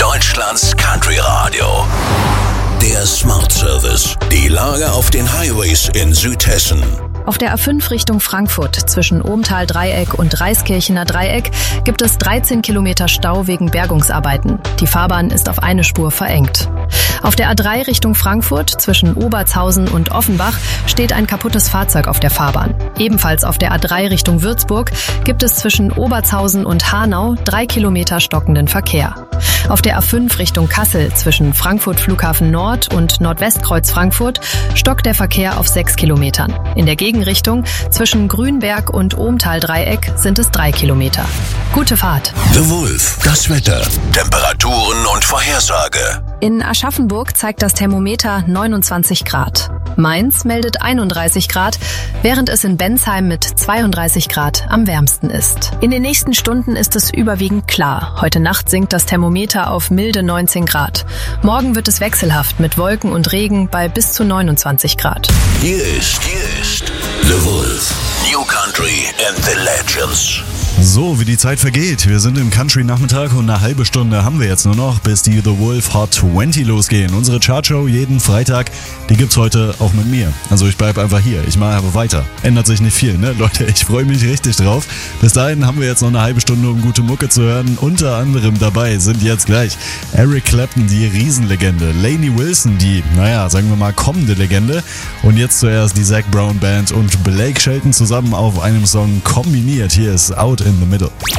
Deutschlands Country Radio. Der Smart Service. Die Lage auf den Highways in Südhessen. Auf der A5 Richtung Frankfurt zwischen Ohmtal-Dreieck und Reiskirchener Dreieck gibt es 13 Kilometer Stau wegen Bergungsarbeiten. Die Fahrbahn ist auf eine Spur verengt. Auf der A3 Richtung Frankfurt zwischen Obertshausen und Offenbach steht ein kaputtes Fahrzeug auf der Fahrbahn. Ebenfalls auf der A3 Richtung Würzburg gibt es zwischen Obertshausen und Hanau 3 Kilometer stockenden Verkehr. Auf der A5 Richtung Kassel zwischen Frankfurt Flughafen Nord und Nordwestkreuz Frankfurt stockt der Verkehr auf 6 Kilometern. In der Gegenrichtung zwischen Grünberg und Ohmtal-Dreieck sind es 3 Kilometer. Gute Fahrt. The Wolf, das Wetter, Temperaturen und Vorhersage. In Aschaffenburg zeigt das Thermometer 29 Grad. Mainz meldet 31 Grad, während es in Bensheim mit 32 Grad am wärmsten ist. In den nächsten Stunden ist es überwiegend klar. Heute Nacht sinkt das Thermometer auf milde 19 Grad. Morgen wird es wechselhaft mit Wolken und Regen bei bis zu 29 Grad. Hier ist The Wolf. New Country and the Legends. So, wie die Zeit vergeht. Wir sind im Country-Nachmittag und eine halbe Stunde haben wir jetzt nur noch, bis die The Wolf Hot 20 losgehen. Unsere Chartshow jeden Freitag, die gibt's heute auch mit mir. Also ich bleibe einfach hier, ich mache aber weiter. Ändert sich nicht viel, ne? Leute, ich freue mich richtig drauf. Bis dahin haben wir jetzt noch eine halbe Stunde, um gute Mucke zu hören. Unter anderem dabei sind jetzt gleich Eric Clapton, die Riesenlegende, Lainey Wilson, die, sagen wir mal, kommende Legende. Und jetzt zuerst die Zac Brown Band und Blake Shelton zusammen auf einem Song kombiniert. Hier ist Out in the Middle.